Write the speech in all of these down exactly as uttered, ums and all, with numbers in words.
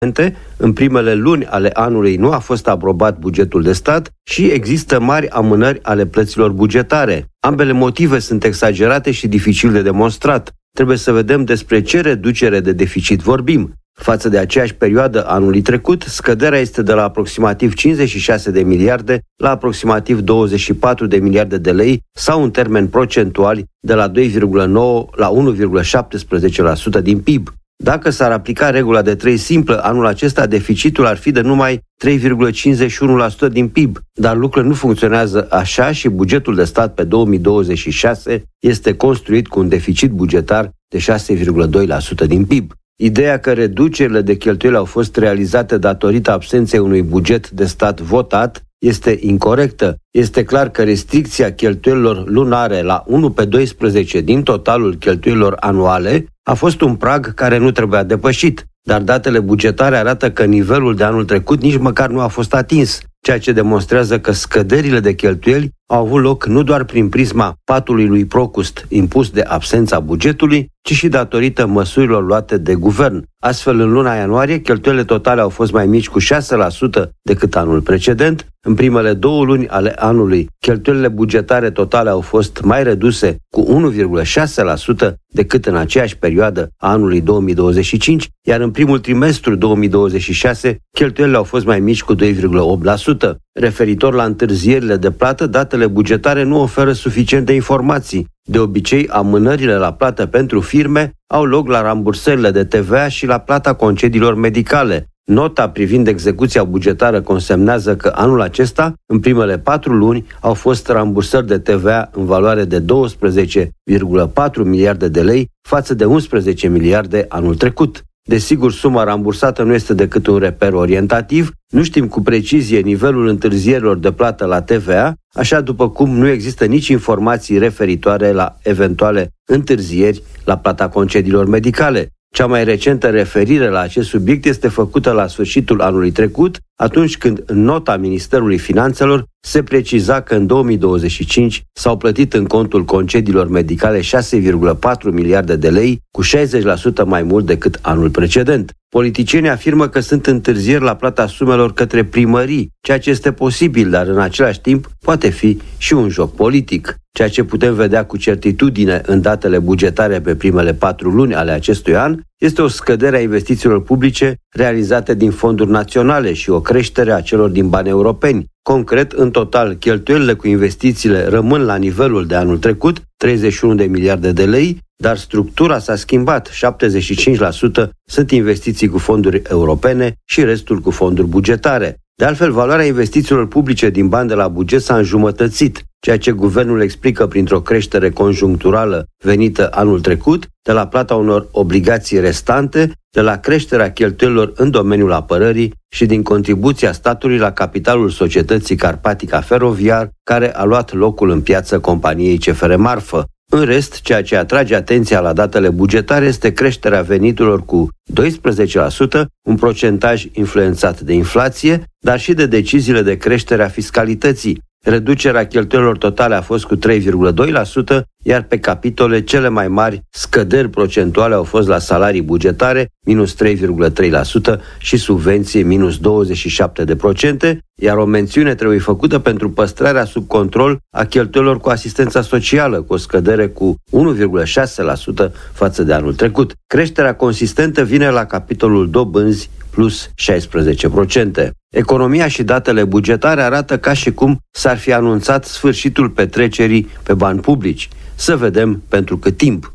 În primele luni ale anului nu a fost aprobat bugetul de stat și există mari amânări ale plăților bugetare. Ambele motive sunt exagerate și dificil de demonstrat. Trebuie să vedem despre ce reducere de deficit vorbim. Față de aceeași perioadă anului trecut, scăderea este de la aproximativ cincizeci și șase de miliarde la aproximativ douăzeci și patru de miliarde de lei sau în termeni procentuali de la doi virgulă nouă la unu virgulă șaptesprezece la sută din P I B. Dacă s-ar aplica regula de trei simplă, anul acesta deficitul ar fi de numai trei virgulă cincizeci și unu la sută din P I B, dar lucrurile nu funcționează așa și bugetul de stat pe două mii douăzeci și șase este construit cu un deficit bugetar de șase virgulă doi la sută din P I B. Ideea că reducerile de cheltuieli au fost realizate datorită absenței unui buget de stat votat este incorectă. Este clar că restricția cheltuielilor lunare la unu pe doisprezece din totalul cheltuielilor anuale a fost un prag care nu trebuia depășit, dar datele bugetare arată că nivelul de anul trecut nici măcar nu a fost atins, ceea ce demonstrează că scăderile de cheltuieli au avut loc nu doar prin prisma patului lui Procust impus de absența bugetului, ci și datorită măsurilor luate de guvern. Astfel, în luna ianuarie, cheltuielile totale au fost mai mici cu șase la sută decât anul precedent. În primele două luni ale anului, cheltuielile bugetare totale au fost mai reduse cu unu virgulă șase la sută decât în aceeași perioadă a anului două mii douăzeci și cinci, iar în primul trimestru două mii douăzeci și șase, cheltuielile au fost mai mici cu doi virgulă opt la sută. Referitor la întârzierile de plată, datele bugetare nu oferă suficiente informații. De obicei, amânările la plată pentru firme au loc la rambursările de T V A și la plata concediilor medicale. Nota privind execuția bugetară consemnează că anul acesta, în primele patru luni, au fost rambursări de T V A în valoare de douăsprezece virgulă patru miliarde de lei față de unsprezece miliarde anul trecut. Desigur, suma rambursată nu este decât un reper orientativ, nu știm cu precizie nivelul întârzierilor de plată la T V A, așa după cum nu există nici informații referitoare la eventuale întârzieri la plata concediilor medicale. Cea mai recentă referire la acest subiect este făcută la sfârșitul anului trecut, atunci când în nota Ministerului Finanțelor se preciza că în două mii douăzeci și cinci s-au plătit în contul concediilor medicale șase virgulă patru miliarde de lei, cu șaizeci la sută mai mult decât anul precedent. Politicienii afirmă că sunt întârzieri la plata sumelor către primării, ceea ce este posibil, dar în același timp poate fi și un joc politic. Ceea ce putem vedea cu certitudine în datele bugetare pe primele patru luni ale acestui an este o scădere a investițiilor publice realizate din fonduri naționale și o creștere a celor din bani europeni. Concret, în total, cheltuielile cu investițiile rămân la nivelul de anul trecut, treizeci și unu de miliarde de lei, dar structura s-a schimbat, șaptezeci și cinci la sută sunt investiții cu fonduri europene și restul cu fonduri bugetare. De altfel, valoarea investițiilor publice din bani de la buget s-a înjumătățit, ceea ce guvernul explică printr-o creștere conjuncturală venită anul trecut, de la plata unor obligații restante, de la creșterea cheltuielilor în domeniul apărării și din contribuția statului la capitalul societății Carpatica Feroviar, care a luat locul în piață companiei C F R Marfă. În rest, ceea ce atrage atenția la datele bugetare este creșterea veniturilor cu doisprezece la sută, un procentaj influențat de inflație, dar și de deciziile de creștere a fiscalității. Reducerea cheltuielilor totale a fost cu trei virgulă doi la sută, iar pe capitole cele mai mari scăderi procentuale au fost la salarii bugetare, minus trei virgulă trei la sută și subvenție, minus douăzeci și șapte la sută, iar o mențiune trebuie făcută pentru păstrarea sub control a cheltuielor cu asistența socială, cu o scădere cu unu virgulă șase la sută față de anul trecut. Creșterea consistentă vine la capitolul dobânzi, plus șaisprezece la sută. Economia și datele bugetare arată ca și cum s-ar fi anunțat sfârșitul petrecerii pe bani publici. Să vedem pentru cât timp.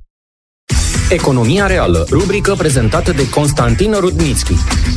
Economia reală, rubrică prezentată de Constantin Rudnitschi.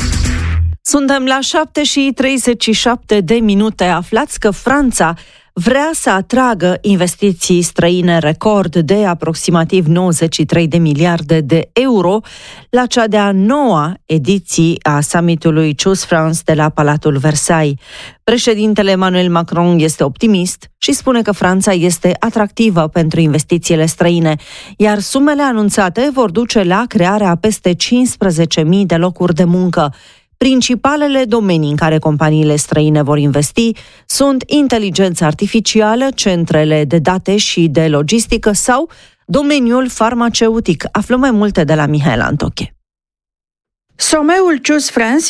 Suntem la șapte și treizeci și șapte de minute. Aflați că Franța vrea să atragă investiții străine record de aproximativ nouăzeci și trei de miliarde de euro la cea de-a noua ediție a summitului Choose France de la Palatul Versailles. Președintele Emmanuel Macron este optimist și spune că Franța este atractivă pentru investițiile străine, iar sumele anunțate vor duce la crearea a peste cincisprezece mii de locuri de muncă. Principalele domenii în care companiile străine vor investi sunt inteligența artificială, centrele de date și de logistică sau domeniul farmaceutic. Aflăm mai multe de la Mihaela Antoche. Sommeul Choose France